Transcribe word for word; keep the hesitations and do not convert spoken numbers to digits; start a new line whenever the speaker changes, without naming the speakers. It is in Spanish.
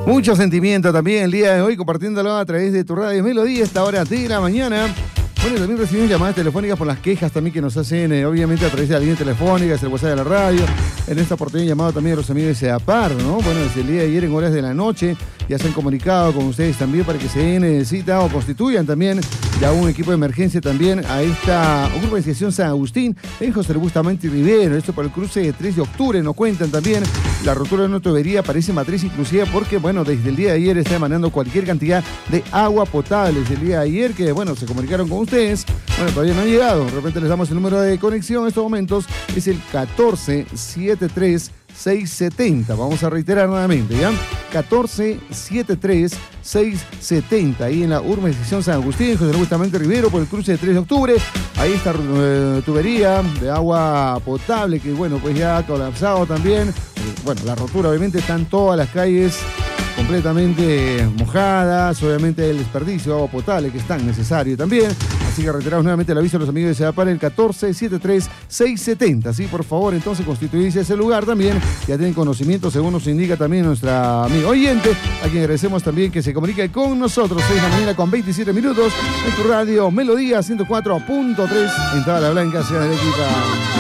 Mucho sentimiento también el día de hoy, compartiéndolo a través de tu radio Melodía, esta hora de la mañana. Bueno, también recibimos llamadas telefónicas por las quejas también que nos hacen, eh, obviamente, a través de la línea telefónica, el WhatsApp de la radio. En esta oportunidad llamado también a los amigos de SEAPAR, ¿no? Bueno, desde el día de ayer en horas de la noche ya se han comunicado con ustedes también para que se den cita o constituyan también ya un equipo de emergencia también a esta urbanización San Agustín en José Bustamante y Rivero. Esto por el cruce de tres de octubre. Nos cuentan también la rotura de una tubería parece matriz inclusiva porque, bueno, desde el día de ayer está emanando cualquier cantidad de agua potable. Desde el día de ayer que, bueno, se comunicaron con ustedes. Bueno, todavía no han llegado. De repente les damos el número de conexión en estos momentos. Es el catorce setenta y tres seiscientos setenta. Vamos a reiterar nuevamente, ¿ya? catorce setenta y tres seiscientos setenta. Ahí en la urbanización San Agustín, José Bustamante Rivero, por el cruce de tres de octubre. Ahí está eh, tubería de agua potable que, bueno, pues ya ha colapsado también. Bueno, la rotura, obviamente, están todas las calles completamente mojadas, obviamente el desperdicio de agua potable que es tan necesario también. Así que reiteramos nuevamente el aviso a los amigos de SEAPAR, el catorce setenta y tres seiscientos setenta. Sí, por favor, entonces constituirse ese lugar también. Ya tienen conocimiento, según nos indica también nuestra amiga oyente, a quien agradecemos también que se comunique con nosotros. seis de la mañana con veintisiete minutos en tu radio Melodía ciento cuatro punto tres en Tabla Blanca, Ciudad de Arequipa.